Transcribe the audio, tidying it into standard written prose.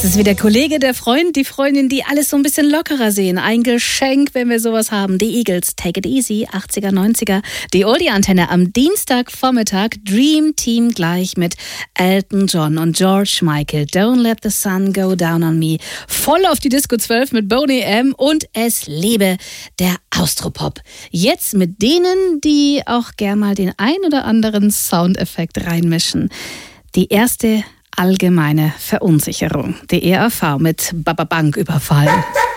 Das ist wie der Kollege, der Freund, die Freundin, die alles so ein bisschen lockerer sehen. Ein Geschenk, wenn wir sowas haben. Die Eagles, Take It Easy, 80er, 90er. Die Oldie-Antenne am Dienstagvormittag. Dream Team gleich mit Elton John und George Michael. Don't Let the Sun Go Down on Me. Voll auf die Disco 12 mit Boney M. Und es lebe der Austropop. Jetzt mit denen, die auch gern mal den ein oder anderen Soundeffekt reinmischen. Die erste allgemeine Verunsicherung. Die ERV mit Banküberfall.